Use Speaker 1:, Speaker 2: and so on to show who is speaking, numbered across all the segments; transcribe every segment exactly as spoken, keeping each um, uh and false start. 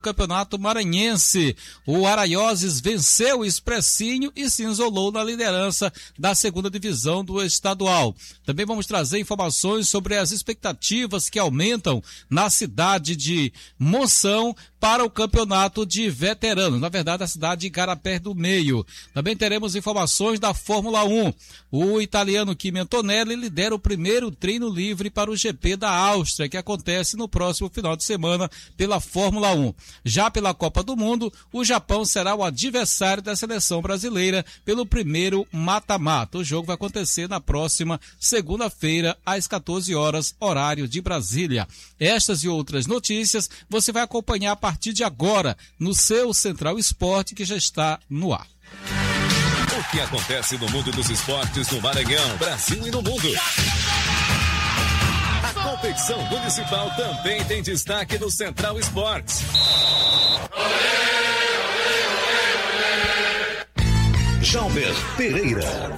Speaker 1: Campeonato Maranhense. O Araioses venceu o Expressinho e se isolou na liderança da segunda divisão do estadual. Também vamos trazer informações sobre as expectativas que aumentam na cidade de Monção para o campeonato de veteranos, na verdade a cidade de Igarapé do Meio. Também teremos informações da Fórmula um. O italiano Kimi Antonelli lidera o primeiro treino livre para o G P da Áustria, que acontece no próximo final de semana pela Fórmula um. Já pela Copa do Mundo, o Japão será o adversário da seleção brasileira pelo primeiro mata-mata. O jogo vai acontecer na próxima segunda-feira, às quatorze horas, horário de Brasília. Estas e outras notícias você vai acompanhar a partir de agora no seu Central Esporte, que já está no ar.
Speaker 2: O que acontece no mundo dos esportes no Maranhão, Brasil e no mundo? A competição municipal também tem destaque no Central Esportes. Jalber Pereira.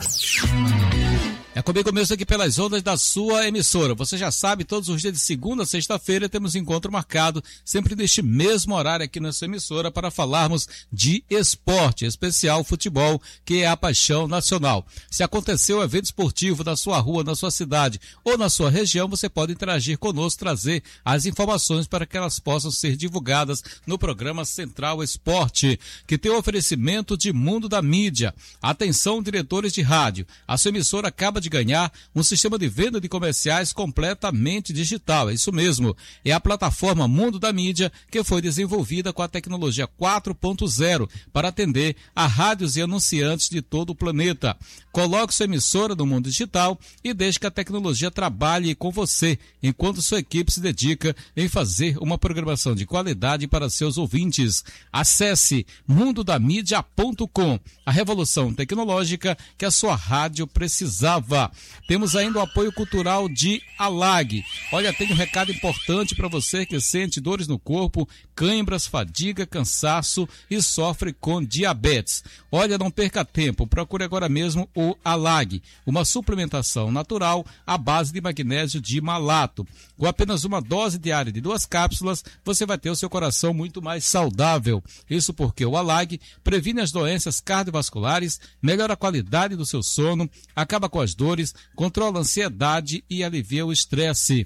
Speaker 1: É comigo mesmo aqui pelas ondas da sua emissora. Você já sabe, todos os dias de segunda a sexta-feira temos encontro marcado, sempre neste mesmo horário aqui na sua emissora, para falarmos de esporte, especial futebol, que é a paixão nacional. Se aconteceu um evento esportivo na sua rua, na sua cidade ou na sua região, você pode interagir conosco, trazer as informações para que elas possam ser divulgadas no programa Central Esporte, que tem o oferecimento de Mundo da Mídia. Atenção, diretores de rádio, a sua emissora acaba de ganhar um sistema de venda de comerciais completamente digital. É isso mesmo, é a plataforma Mundo da Mídia, que foi desenvolvida com a tecnologia quatro ponto zero para atender a rádios e anunciantes de todo o planeta. Coloque sua emissora no mundo digital e deixe que a tecnologia trabalhe com você, enquanto sua equipe se dedica em fazer uma programação de qualidade para seus ouvintes. Acesse mundo da mídia ponto com, a revolução tecnológica que a sua rádio precisava. Temos ainda o apoio cultural de Alag. Olha, tem um recado importante para você que sente dores no corpo, cãibras, fadiga, cansaço e sofre com diabetes. Olha, não perca tempo, procure agora mesmo o Alag, uma suplementação natural à base de magnésio de malato. Com apenas uma dose diária de duas cápsulas, você vai ter o seu coração muito mais saudável. Isso porque o Alag previne as doenças cardiovasculares, melhora a qualidade do seu sono, acaba com as dores, controla a ansiedade e alivia o estresse.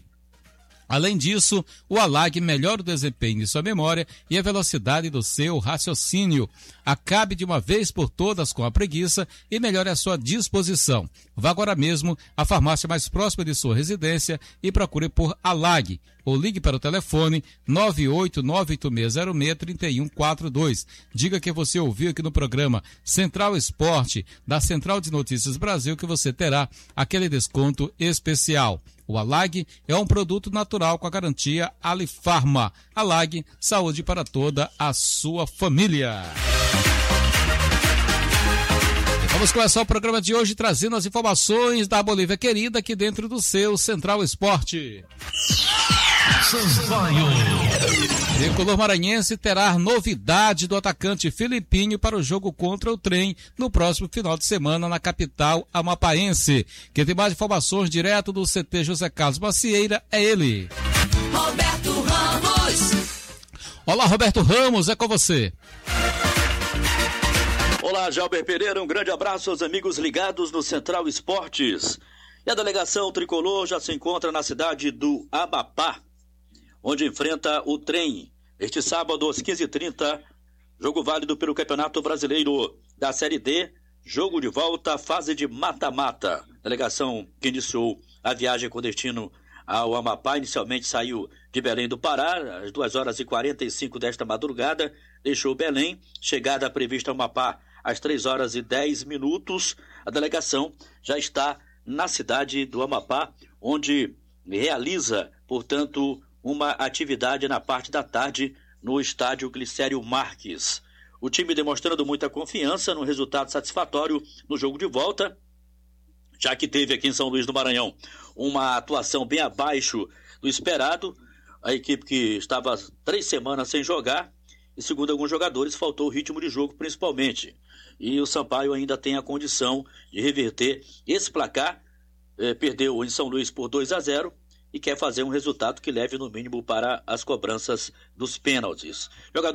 Speaker 1: Além disso, o Alag melhora o desempenho de sua memória e a velocidade do seu raciocínio. Acabe de uma vez por todas com a preguiça e melhore a sua disposição. Vá agora mesmo à farmácia mais próxima de sua residência e procure por Alag. Ou ligue para o telefone nove oito nove oito seis zero seis três um quatro dois. Diga que você ouviu aqui no programa Central Esporte, da Central de Notícias Brasil, que você terá aquele desconto especial. O Alag é um produto natural com a garantia Alifarma. Alag, saúde para toda a sua família. Vamos começar o programa de hoje trazendo as informações da Bolívia querida aqui dentro do seu Central Esporte. O tricolor maranhense terá novidade do atacante Filipinho para o jogo contra o Trem no próximo final de semana na capital amapaense. Quem tem mais informações direto do C T José Carlos Macieira é ele,
Speaker 3: Roberto Ramos.
Speaker 1: Olá, Roberto Ramos, é com você.
Speaker 4: Olá, Jalber Pereira, um grande abraço aos amigos ligados no Central Esportes. E a delegação tricolor já se encontra na cidade do Amapá, onde enfrenta o Trem, este sábado às quinze e trinta, jogo válido pelo Campeonato Brasileiro da Série D, jogo de volta, fase de mata-mata. Delegação que iniciou a viagem com destino ao Amapá, inicialmente saiu de Belém do Pará, às duas horas e quarenta e cinco desta madrugada, deixou Belém, chegada prevista ao Amapá às três horas e dez minutos. A delegação já está na cidade do Amapá, onde realiza, portanto, uma atividade na parte da tarde no estádio Glicério Marques. O time demonstrando muita confiança no resultado satisfatório no jogo de volta, já que teve aqui em São Luís do Maranhão uma atuação bem abaixo do esperado. A equipe que estava três semanas sem jogar e, segundo alguns jogadores, faltou o ritmo de jogo principalmente. E o Sampaio ainda tem a condição de reverter esse placar. Eh, perdeu em São Luís por dois a zero e quer fazer um resultado que leve no mínimo para as cobranças dos pênaltis. Jogador